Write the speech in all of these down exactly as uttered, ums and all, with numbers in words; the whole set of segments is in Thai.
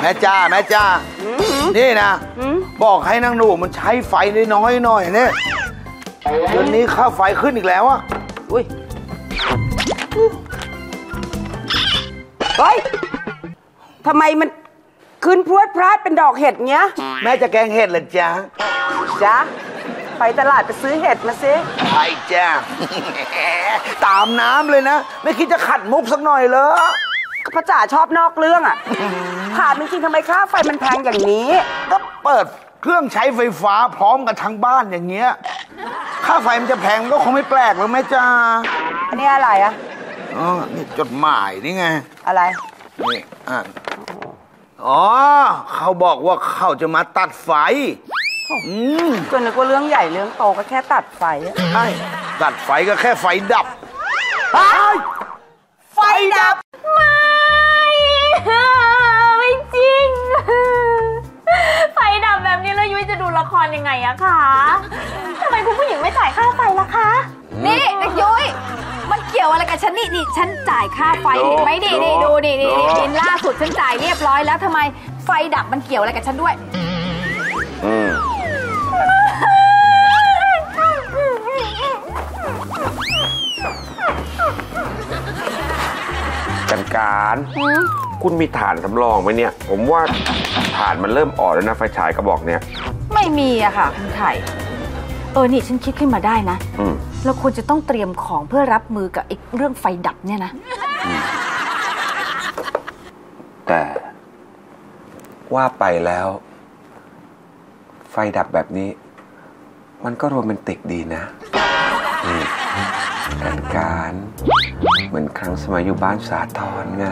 ม่จ้าแม่จ้านี่นะบอกให้นางหนูมันใช้ไฟน้อยๆหน่อยเนี่ยเดือนนี้ค่าไฟขึ้นอีกแล้วอะอุ้ยเฮ้ยทำไมมันขึ้นพรวดพราดเป็นดอกเห็ดเงี้ยแม่จะแกงเห็ดเหรอจ๊ะจ๊ะไปตลาดไปซื้อเห็ดมาสิไปจ้าตามน้ำเลยนะไม่คิดจะขัดมุกสักหน่อยเลยพระจ๋าชอบนอกเรื่องอ่ะถามจริงๆทำไมค่าไฟมันแพงอย่างนี้ก็เปิดเครื่องใช้ไฟฟ้าพร้อมกันทั้งบ้านอย่างเงี้ยค่าไฟมันจะแพงก็คงไม่แปลกหรอกแม่จ้าอันนี้อะไรอ่ะอ๋อนี่จดหมายนี่ไงอะไรนี่อ่านอ๋อเขาบอกว่าเขาจะมาตัดไฟอืมก็นึกว่าเรื่องใหญ่เรื่องโตก็แค่ตัดไฟใช่ตัดไฟก็แค่ไฟดับไฟดับไม่ไม่จริงไฟดับแบบนี้แล้วยุ้ยจะดูละครยังไงอะคะทำไมคุณผู้หญิงไม่จ่ายค่าไฟล่ะคะนี่นักยุ้ยมันเกี่ยวอะไรกับฉันนี่นี่ฉันจ่ายค่าไฟเห็นไหมนี่นี่ดูนี่นี่บินล่าสุดฉันจ่ายเรียบร้อยแล้วทำไมไฟดับมันเกี่ยวอะไรกับฉันด้วยจันการคุณมีถ่านสำรองไหมเนี่ยผมว่าถ่านมันเริ่มอ่อนแล้วนะไฟฉายกระบอกเนี้ยไม่มีอะค่ะคุณไข่เออนี่ฉันคิดขึ้นมาได้นะเราควรจะต้องเตรียมของเพื่อรับมือกับไอ้เรื่องไฟดับเนี่ยนะแต่ว่าไปแล้วไฟดับแบบนี้มันก็โรแมนติกดีนะการการเหมือนครั้งสมัยอยู่บ้านสาทรไง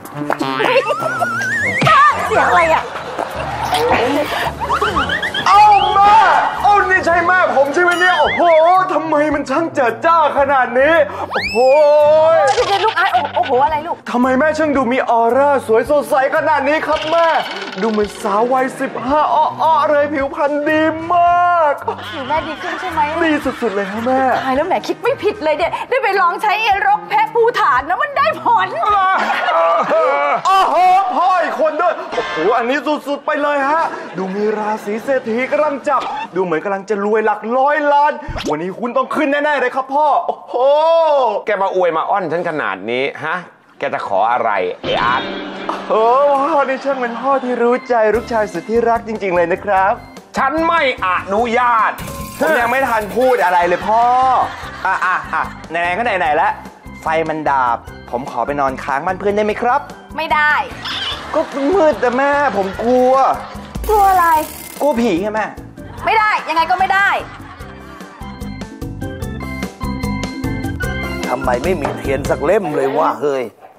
เสียงอะไรอ่ะเอ้าแม่เอ้านี่ใช่แม่ผมใช่ไหมเนี่ยโอ้โหทำไมมันช่างเจิดจ้าขนาดนี้โอ้โหเดี๋ยวลูกไอ้โอ้โหอะไรลูกทำไมแม่ช่างดูมีออร่าสวยสดใสขนาดนี้ครับแม่ดูเหมือนสาววัยสิบห้าอ้อๆเลยผิวพรรณดีมากผิวแม่ดีขึ้นใช่ไหมดีสุดๆเลยครับแม่ตายแล้วแม่คิดไม่ผิดเลยเนี่ยได้ไปลองใช้รกแพะภูฐานนะมันได้ผลโอ้โหพ่ออีกคนด้วยโอ้โหอันนี้สุดๆไปเลยฮะดูมีราศีเศรษฐีกำลังจับดูเหมือนกำลังจะรวยหลักร้อยล้านวันนี้คุณต้องขึ้นแน่ๆเลยครับพ่อโอ้โหแกมาอวยมาอ้อนฉันขนาดนี้ฮะแกจะขออะไรไอ้อาร์ตโอ้พ่อนี่ช่างเป็นพ่อที่รู้ใจลูกชายสุดที่รักจริงๆเลยนะครับฉันไม่อนุญาตผมยังไม่ทันพูดอะไรเลยพ่ออ่ะอ่ะอ่ะไหนๆก็ไหนๆแล้วไฟมันดับผมขอไปนอนค้างบ้านเพื่อนได้ไหมครับไม่ได้ก็มืดแต่แม่ผมกลัวกลัวอะไรกลัวผีไงแม่ไม่ได้ยังไงก็ไม่ได้ทำไมไม่มีเทียนสักเล่มเลยวะเฮ้ย